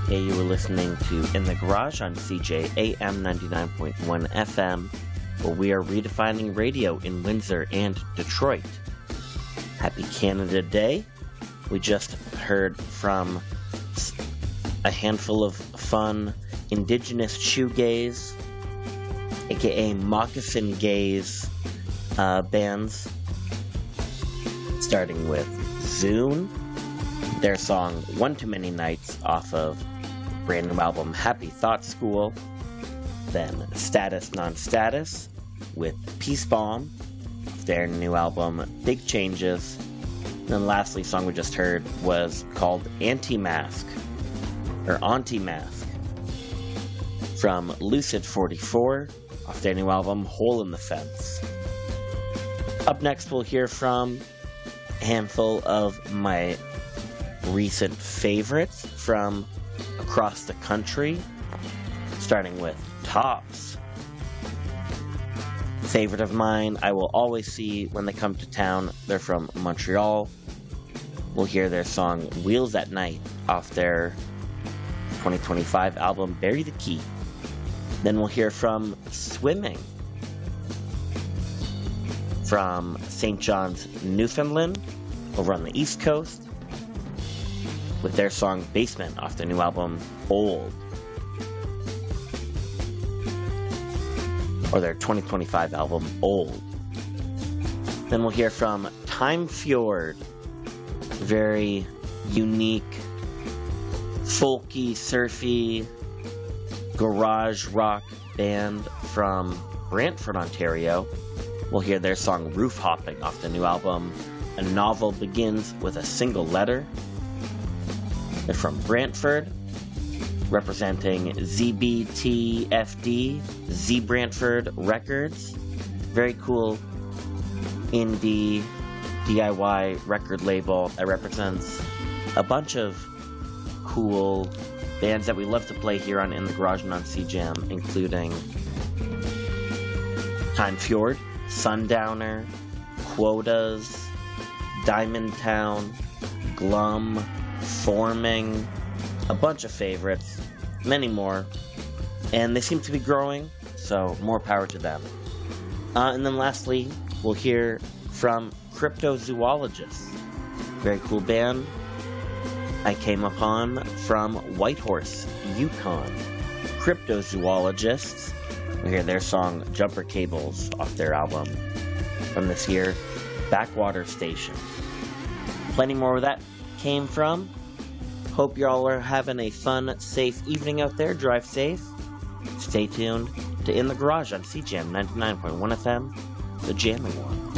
Yeah, you were listening to In the Garage on CJAM 99.1 FM, where we are redefining radio in Windsor and Detroit. Happy Canada Day. We just heard from a handful of fun indigenous shoegaze, aka moccasin gaze bands, starting with Zune, their song One Too Many Nights off of brand new album Happy Thought School, then Status Non-Status with Peace Bomb, their new album Big Changes, and then lastly, the song we just heard was called Anti-Mask, or Anti-Mask, from Lucid 44 off their new album Hole in the Fence. Up next, we'll hear from a handful of my recent favorites from across the country, starting with Tops. Favorite of mine, I will always see when they come to town. They're from Montreal. We'll hear their song Wheels at Night off their 2025 album Bury the Key. Then we'll hear from Swimming from St. John's, Newfoundland, over on the East Coast, with their song Basement off their new album Old, or their 2025 album Old. Then we'll hear from Time Fjord, very unique, folky, surfy, garage rock band from Brantford, Ontario. We'll hear their song Roof Hopping off the new album A Novel Begins with a Single Letter. They're from Brantford, representing ZBTFD, Z Brantford Records. Very cool indie DIY record label that represents a bunch of cool bands that we love to play here on In the Garage and on CJAM, including Time Fjord, Sundowner, Quotas, Diamond Town, Glum, Forming, a bunch of favorites, many more, and they seem to be growing, so more power to them. And then lastly, we'll hear from Cryptozoologists, very cool band I came upon from Whitehorse, Yukon. Cryptozoologists, we'll hear their song Jumper Cables off their album from this year, Backwater Station. Plenty more where that came from. Hope y'all are having a fun, safe evening out there. Drive safe. Stay tuned to In the Garage on CJAM 99.1 FM, the jamming one.